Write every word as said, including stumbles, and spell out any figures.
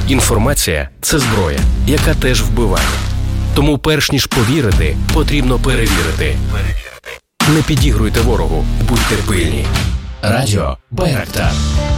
Інформація – це зброя, яка теж вбиває. Тому перш ніж повірити, потрібно перевірити. Не підігруйте ворогу, будьте пильні. Радіо Байрактар.